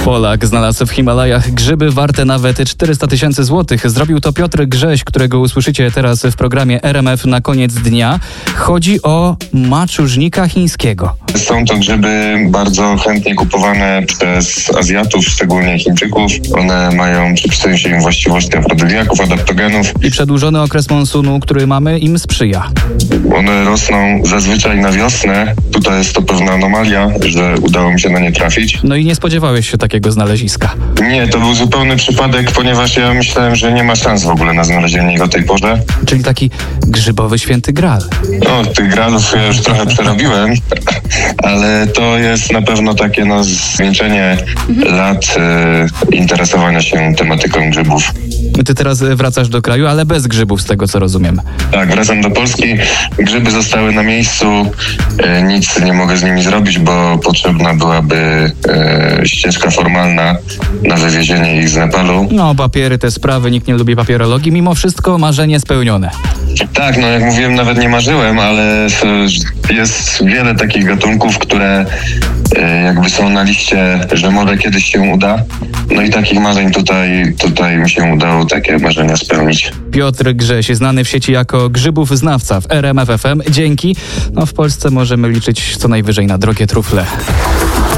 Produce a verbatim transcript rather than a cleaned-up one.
Polak znalazł w Himalajach grzyby warte nawet czterysta tysięcy złotych. Zrobił to Piotr Grześ, którego usłyszycie teraz w programie R M F na koniec dnia. Chodzi o maczużnika chińskiego. Są to grzyby bardzo chętnie kupowane przez Azjatów, szczególnie Chińczyków. One mają, przypisują się im właściwości afrodyliaków, adaptogenów. I przedłużony okres monsunu, który mamy, im sprzyja. One rosną zazwyczaj na wiosnę. Tutaj jest to pewna anomalia, że udało mi się na nie trafić. No i nie spodziewałeś się takiego znaleziska. Nie, to był zupełny przypadek, ponieważ ja myślałem, że nie ma szans w ogóle na znalezienie go o tej porze. Czyli taki grzybowy święty gral. No, tych gralów ja już trochę przerobiłem, ale to jest na pewno takie no, zwieńczenie lat e, interesowania się tematyką grzybów. Ty teraz wracasz do kraju, ale bez grzybów, z tego co rozumiem. Tak, wracam do Polski. Grzyby zostały na miejscu. E, nic nie mogę z nimi zrobić, bo potrzebna byłaby e, ścieżka formalna na wywiezienie ich z Nepalu. No, papiery, te sprawy, nikt nie lubi papierologii. Mimo wszystko marzenie spełnione. Tak, no jak mówiłem, nawet nie marzyłem, ale jest wiele takich gatunków, które e, jakby są na liście, że może kiedyś się uda. No i takich marzeń tutaj, tutaj mi się udało takie marzenia spełnić. Piotr Grześ, znany w sieci jako grzybów znawca w R M F F M. Dzięki. No w Polsce możemy liczyć co najwyżej na drogie trufle.